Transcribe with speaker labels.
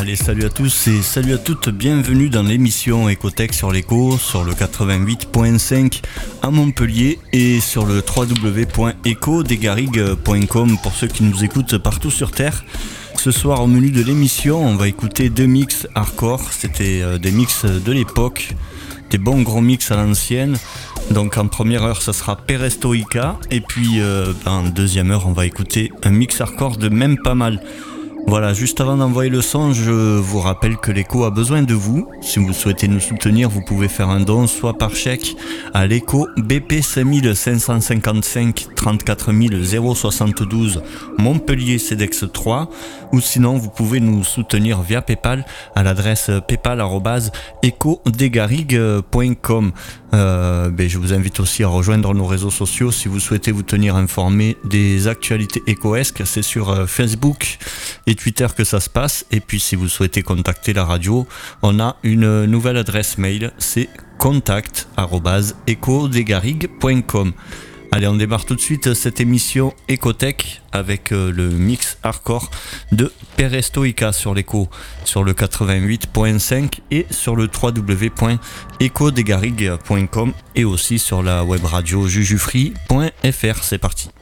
Speaker 1: Allez, salut à tous et salut à toutes, bienvenue dans l'émission Ecotech sur l'écho, sur le 88.5 à Montpellier et sur le www.ecodesgarrigues.com pour ceux qui nous écoutent partout sur Terre. Ce soir au menu de l'émission, on va écouter deux mix hardcore, c'était des mix de l'époque, des bons gros mix à l'ancienne. Donc en première heure ça sera Perestroïka et puis en deuxième heure on va écouter un mix hardcore de même pas mal. Voilà, juste avant d'envoyer le son, je vous rappelle que l'écho a besoin de vous. Si vous souhaitez nous soutenir, vous pouvez faire un don, soit par chèque à l'écho BP 5555 34 072 Montpellier CEDEX 3, ou sinon vous pouvez nous soutenir via Paypal à l'adresse paypal@ecodesgarrigues.com. Je vous invite aussi à rejoindre nos réseaux sociaux si vous souhaitez vous tenir informé des actualités écoesques. C'est sur Facebook et Twitter que ça se passe. Et puis si vous souhaitez contacter la radio, on a une nouvelle adresse mail, c'est contact@ecodesgarrigues.com. Allez, on démarre tout de suite cette émission Ecotech avec le mix hardcore de Perestroïka sur l'écho, sur le 88.5 et sur le www.ecodesgarrigues.com et aussi sur la web radio jujufree.fr. C'est parti.